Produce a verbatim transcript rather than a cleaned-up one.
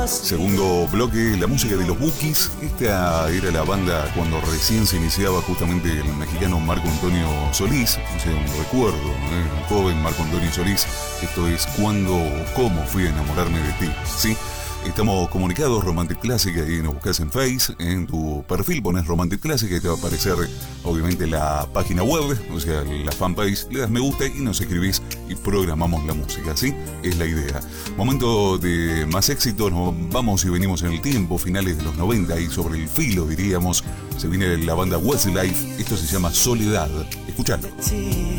Segundo bloque, la música de los Bukis. Esta era la banda cuando recién se iniciaba justamente el mexicano Marco Antonio Solís. O sea, un recuerdo, ¿eh? El joven Marco Antonio Solís. Esto es Cuando o Cómo Fui a Enamorarme de Ti, ¿sí? Estamos comunicados, Romantic Classic, ahí nos buscas en Face, en tu perfil pones Romantic Classic y te va a aparecer obviamente la página web, o sea, la fanpage, le das me gusta y nos escribís y programamos la música, ¿sí? Es la idea. Momento de más éxito, nos vamos y venimos en el tiempo, finales de los noventa y sobre el filo, diríamos, se viene la banda Westlife, esto se llama Soledad, escuchalo.